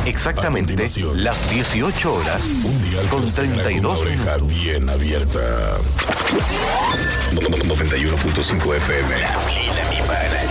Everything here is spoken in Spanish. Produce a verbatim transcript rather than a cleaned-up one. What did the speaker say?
exactamente las dieciocho horas Un dial con treinta y dos oreja bien abierta. noventa y uno punto cinco F M. La plena, mi pana.